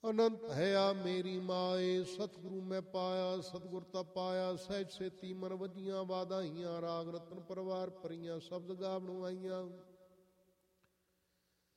ਅਨੰਤ ਹੈ ਆ ਮੇਰੀ ਮਾਏ। ਸਤਿਗੁਰੂ ਮੈਂ ਪਾਇਆ, ਸਤਿਗੁਰ ਤਾਂ ਪਾਇਆ। ਸਹਿਜ ਸੇਤੀ ਮਨ ਵੱਜੀਆਂ ਵਾਧਾਈਆਂ, ਰਾਗ ਰਤਨ ਪਰਵਾਰ ਭਰੀਆਂ, ਸ਼ਬਦ ਗਾਵਣੋਂ ਆਈਆਂ।